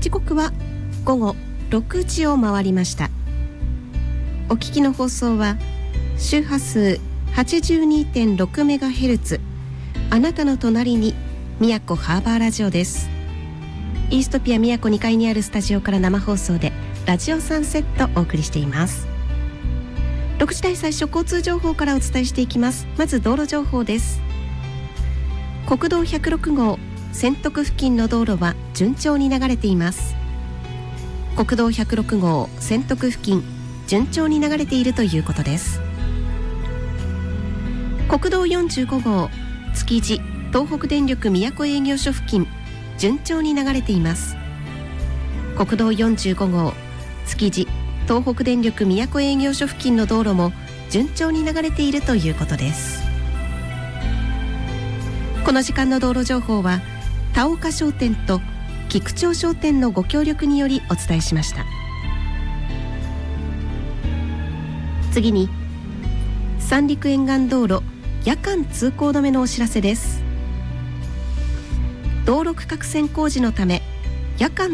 時刻は午後6時を回りました。お聞きの放送は周波数 82.6MHz あなたの隣に宮古ハーバーラジオです。イーストピア宮古2階にあるスタジオから生放送でラジオサンセットお送りしています。6時台最初、交通情報からお伝えしていきます。まず道路情報です。国道106号千徳付近の道路は順調に流れています。国道106号千徳付近、順調に流れているということです。国道45号築地東北電力宮古営業所付近、順調に流れています。国道45号築地東北電力宮古営業所付近の道路も順調に流れているということです。この時間の道路情報は田岡商店と菊町商店のご協力によりお伝えしました。次に三陸沿岸道路夜間通行止めのお知らせです。道路区画線工事のため夜間